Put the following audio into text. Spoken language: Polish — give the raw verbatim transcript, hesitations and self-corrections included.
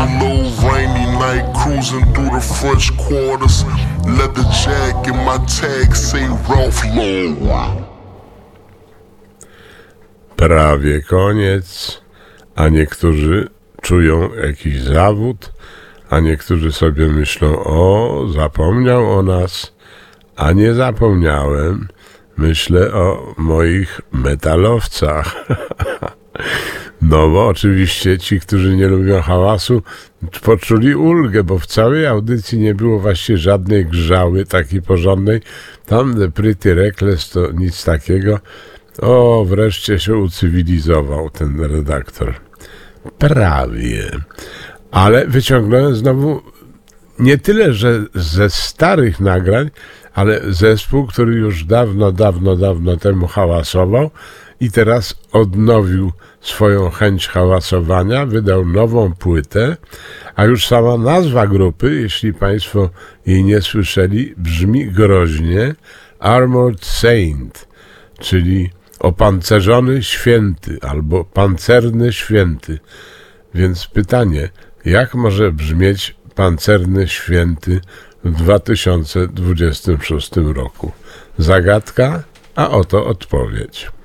little rainy night, cruising through the French quarters. Leather jacket, my tag say Ralph Lauren. Prawie koniec, a niektórzy czują jakiś zawód, a niektórzy sobie myślą, o, zapomniał o nas, a nie zapomniałem. Myślę o moich metalowcach. No bo oczywiście ci, którzy nie lubią hałasu, poczuli ulgę, bo w całej audycji nie było właściwie żadnej grzały takiej porządnej. Tam The Pretty Reckless to nic takiego. O, wreszcie się ucywilizował ten redaktor. Prawie. Ale wyciągnąłem znowu nie tyle, że ze starych nagrań, ale zespół, który już dawno, dawno, dawno temu hałasował i teraz odnowił swoją chęć hałasowania, wydał nową płytę, a już sama nazwa grupy, jeśli Państwo jej nie słyszeli, brzmi groźnie: Armored Saint, czyli opancerzony święty albo pancerny święty. Więc pytanie, jak może brzmieć pancerny święty w dwa tysiące dwudziestym szóstym roku? Zagadka, a oto odpowiedź.